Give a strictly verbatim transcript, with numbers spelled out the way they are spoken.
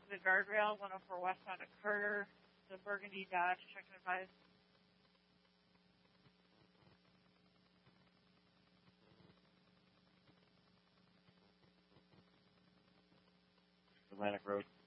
the guardrail, one oh four westbound at Carter, the Burgundy Dodge, check and advise. Atlantic Road.